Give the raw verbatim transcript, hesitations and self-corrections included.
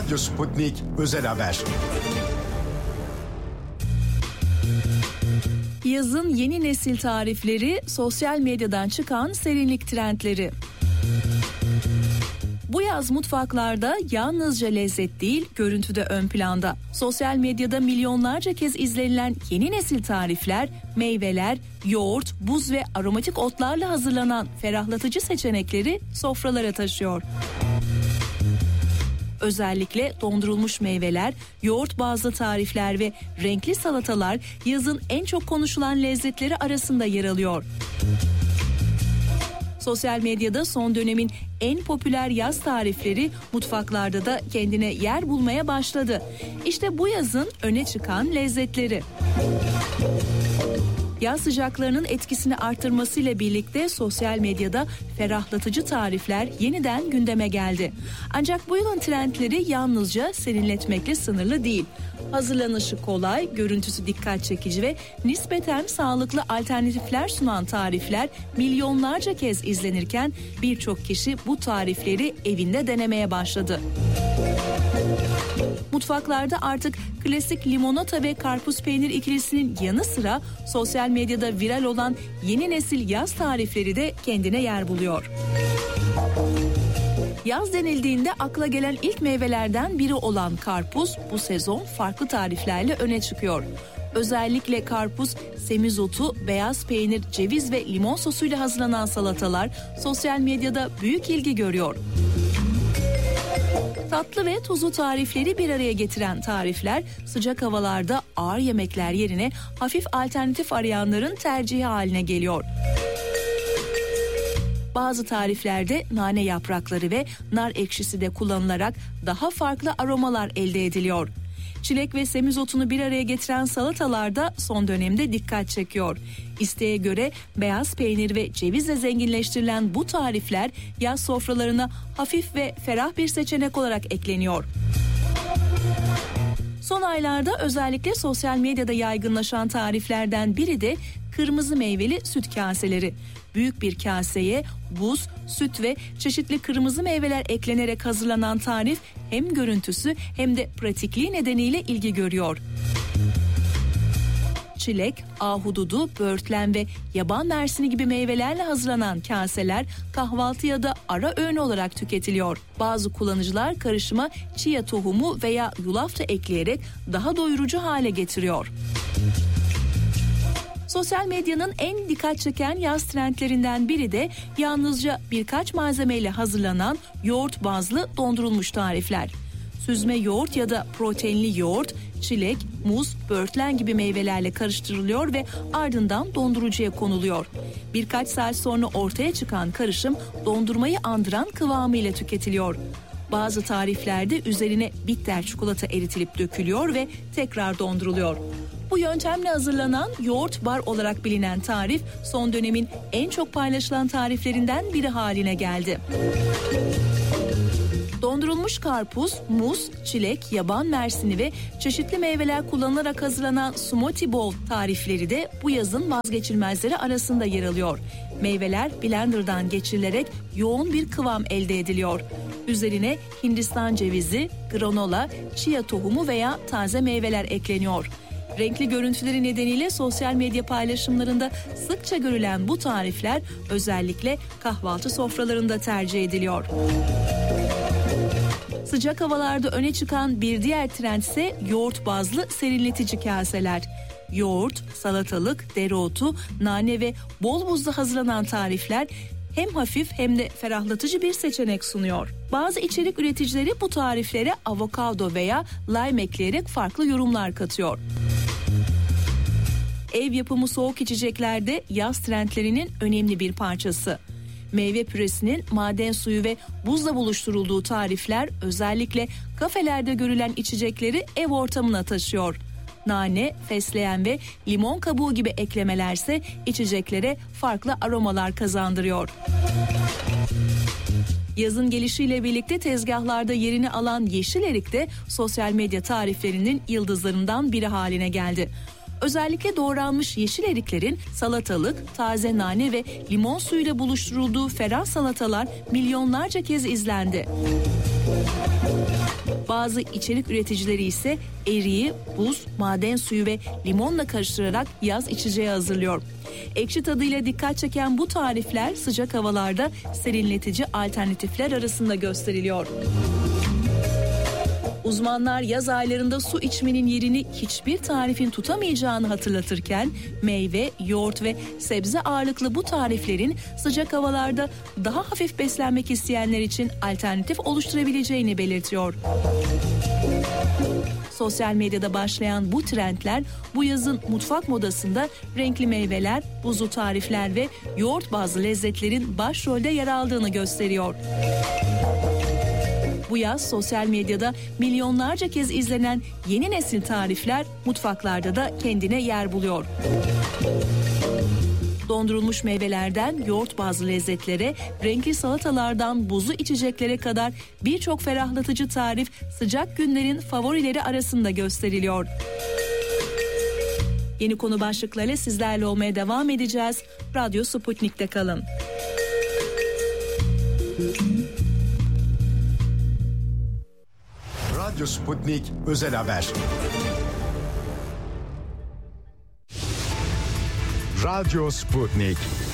Radyo Sputnik Özel Haber. Yazın yeni nesil tarifleri, sosyal medyadan çıkan serinlik trendleri. Bu yaz mutfaklarda yalnızca lezzet değil, görüntü de ön planda. Sosyal medyada milyonlarca kez izlenilen yeni nesil tarifler, meyveler, yoğurt, buz ve aromatik otlarla hazırlanan ferahlatıcı seçenekleri sofralara taşıyor. Özellikle dondurulmuş meyveler, yoğurt bazlı tarifler ve renkli salatalar yazın en çok konuşulan lezzetleri arasında yer alıyor. Sosyal medyada son dönemin en popüler yaz tarifleri mutfaklarda da kendine yer bulmaya başladı. İşte bu yazın öne çıkan lezzetleri. Yaz sıcaklarının etkisini artırmasıyla birlikte sosyal medyada ferahlatıcı tarifler yeniden gündeme geldi. Ancak bu yılın trendleri yalnızca serinletmekle sınırlı değil. Hazırlanışı kolay, görüntüsü dikkat çekici ve nispeten sağlıklı alternatifler sunan tarifler milyonlarca kez izlenirken birçok kişi bu tarifleri evinde denemeye başladı. Mutfaklarda artık klasik limonata ve karpuz peynir ikilisinin yanı sıra sosyal medyada viral olan yeni nesil yaz tarifleri de kendine yer buluyor. Yaz denildiğinde akla gelen ilk meyvelerden biri olan karpuz bu sezon farklı tariflerle öne çıkıyor. Özellikle karpuz, semizotu, beyaz peynir, ceviz ve limon sosuyla hazırlanan salatalar sosyal medyada büyük ilgi görüyor. Tatlı ve tuzlu tarifleri bir araya getiren tarifler sıcak havalarda ağır yemekler yerine hafif alternatif arayanların tercihi haline geliyor. Bazı tariflerde nane yaprakları ve nar ekşisi de kullanılarak daha farklı aromalar elde ediliyor. Çilek ve semizotunu bir araya getiren salatalar da son dönemde dikkat çekiyor. İsteğe göre beyaz peynir ve cevizle zenginleştirilen bu tarifler yaz sofralarına hafif ve ferah bir seçenek olarak ekleniyor. Son aylarda özellikle sosyal medyada yaygınlaşan tariflerden biri de kırmızı meyveli süt kaseleri. Büyük bir kaseye buz, süt ve çeşitli kırmızı meyveler eklenerek hazırlanan tarif hem görüntüsü hem de pratikliği nedeniyle ilgi görüyor. Çilek, ahududu, böğürtlen ve yaban mersini gibi meyvelerle hazırlanan kaseler kahvaltı ya da ara öğün olarak tüketiliyor. Bazı kullanıcılar karışıma chia tohumu veya yulaf da ekleyerek daha doyurucu hale getiriyor. Sosyal medyanın en dikkat çeken yaz trendlerinden biri de yalnızca birkaç malzemeyle hazırlanan yoğurt bazlı dondurulmuş tarifler. Süzme yoğurt ya da proteinli yoğurt, çilek, muz, böğürtlen gibi meyvelerle karıştırılıyor ve ardından dondurucuya konuluyor. Birkaç saat sonra ortaya çıkan karışım dondurmayı andıran kıvamıyla tüketiliyor. Bazı tariflerde üzerine bitter çikolata eritilip dökülüyor ve tekrar donduruluyor. Bu yöntemle hazırlanan yoğurt bar olarak bilinen tarif son dönemin en çok paylaşılan tariflerinden biri haline geldi. Dondurulmuş karpuz, muz, çilek, yaban mersini ve çeşitli meyveler kullanılarak hazırlanan smoothie bowl tarifleri de bu yazın vazgeçilmezleri arasında yer alıyor. Meyveler blenderdan geçirilerek yoğun bir kıvam elde ediliyor. Üzerine Hindistan cevizi, granola, chia tohumu veya taze meyveler ekleniyor. Renkli görüntüleri nedeniyle sosyal medya paylaşımlarında sıkça görülen bu tarifler özellikle kahvaltı sofralarında tercih ediliyor. Sıcak havalarda öne çıkan bir diğer trend ise yoğurt bazlı serinletici kaseler. Yoğurt, salatalık, dereotu, nane ve bol buzla hazırlanan tarifler hem hafif hem de ferahlatıcı bir seçenek sunuyor. Bazı içerik üreticileri bu tariflere avokado veya lime ekleyerek farklı yorumlar katıyor. Ev yapımı soğuk içecekler de yaz trendlerinin önemli bir parçası. Meyve püresinin maden suyu ve buzla buluşturulduğu tarifler özellikle kafelerde görülen içecekleri ev ortamına taşıyor. Nane, fesleğen ve limon kabuğu gibi eklemelerse içeceklere farklı aromalar kazandırıyor. Yazın gelişiyle birlikte tezgahlarda yerini alan yeşil erik de sosyal medya tariflerinin yıldızlarından biri haline geldi. Özellikle doğranmış yeşil eriklerin salatalık, taze nane ve limon suyuyla buluşturulduğu ferah salatalar milyonlarca kez izlendi. Bazı içerik üreticileri ise eriği, buz, maden suyu ve limonla karıştırarak yaz içeceği hazırlıyor. Ekşi tadıyla dikkat çeken bu tarifler sıcak havalarda serinletici alternatifler arasında gösteriliyor. Uzmanlar yaz aylarında su içmenin yerini hiçbir tarifin tutamayacağını hatırlatırken meyve, yoğurt ve sebze ağırlıklı bu tariflerin sıcak havalarda daha hafif beslenmek isteyenler için alternatif oluşturabileceğini belirtiyor. Sosyal medyada başlayan bu trendler bu yazın mutfak modasında renkli meyveler, buzlu tarifler ve yoğurt bazlı lezzetlerin başrolde yer aldığını gösteriyor. Bu yaz sosyal medyada milyonlarca kez izlenen yeni nesil tarifler mutfaklarda da kendine yer buluyor. Dondurulmuş meyvelerden yoğurt bazlı lezzetlere, renkli salatalardan buzlu içeceklere kadar birçok ferahlatıcı tarif sıcak günlerin favorileri arasında gösteriliyor. Yeni konu başlıklarıyla sizlerle olmaya devam edeceğiz. Radyo Sputnik'te kalın. Radyo Sputnik Özel Haber. Radyo Sputnik.